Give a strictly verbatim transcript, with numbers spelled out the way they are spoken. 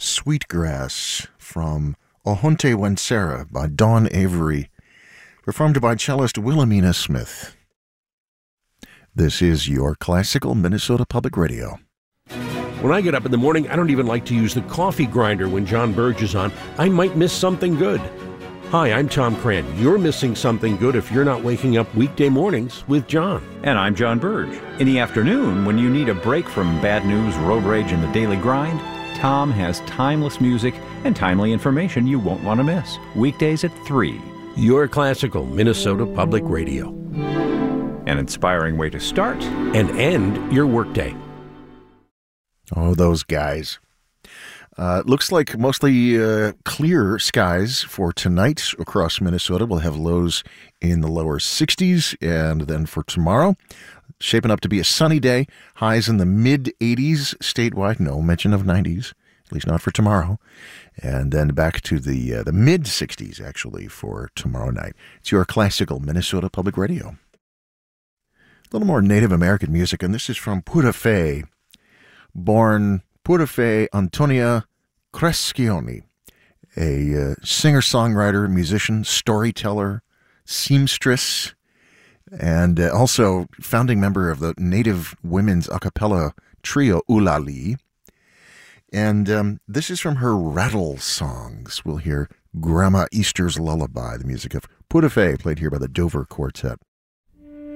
Sweetgrass from Ohonte Wensera by Dawn Avery, performed by cellist Wilhelmina Smith. This is your classical Minnesota Public Radio. When I get up in the morning, I don't even like to use the coffee grinder when John Burge is on. I might miss something good. Hi, I'm Tom Cran. You're missing something good if you're not waking up weekday mornings with John. And I'm John Burge. In the afternoon, when you need a break from bad news, road rage, and the daily grind, Tom has timeless music and timely information you won't want to miss. Weekdays at three. Your classical Minnesota Public Radio. An inspiring way to start and end your workday. Oh, those guys. Uh, looks like mostly uh, clear skies for tonight across Minnesota. We'll have lows in the lower sixties, and then for tomorrow, shaping up to be a sunny day. Highs in the mid eighties statewide. No mention of nineties, at least not for tomorrow. And then back to the uh, the mid sixties actually for tomorrow night. It's your classical Minnesota Public Radio. A little more Native American music, and this is from Pura Fé, born Pura Fé Antonia Crescioni, a uh, singer-songwriter, musician, storyteller, seamstress, and uh, also founding member of the Native women's a cappella trio Ulali. And um, this is from her rattle songs. We'll hear Grandma Easter's Lullaby, the music of Pura Fé, played here by the Dover Quartet.